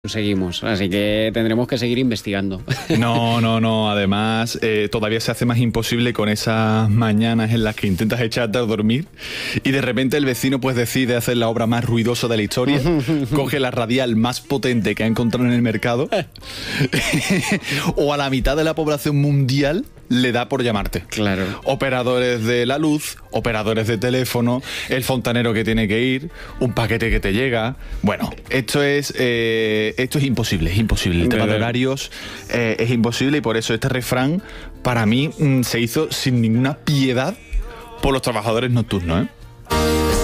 Seguimos, así que tendremos que seguir investigando. No. Además, todavía se hace más imposible con esas mañanas en las que intentas echarte a dormir y de repente el vecino pues decide hacer la obra más ruidosa de la historia, coge la radial más potente que ha encontrado en el mercado o a la mitad de la población mundial le da por llamarte. Claro. Operadores de la luz, operadores de teléfono, el fontanero que tiene que ir, un paquete que te llega. Bueno, esto es imposible, es imposible. El tema de horarios es imposible y por eso este refrán para mí se hizo sin ninguna piedad por los trabajadores nocturnos, ¿eh?